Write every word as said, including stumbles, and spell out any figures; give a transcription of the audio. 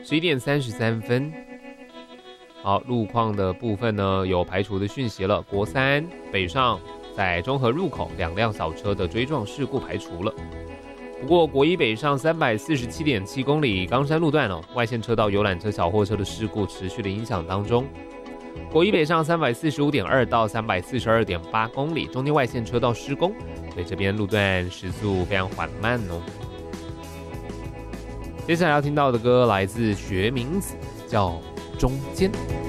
十一点三十三分。好，路况的部分呢有排除的讯息了。国三北上在中和入口两辆小车的追撞事故排除了。不过国一北上三百四十七点七公里冈山路段哦，外线车道游览车、小货车的事故持续的影响当中。国一北上三百四十五点二到三百四十二点八公里，中间外线车道施工，所以这边路段时速非常缓慢哦。接下来要听到的歌来自学名子，叫《中间》。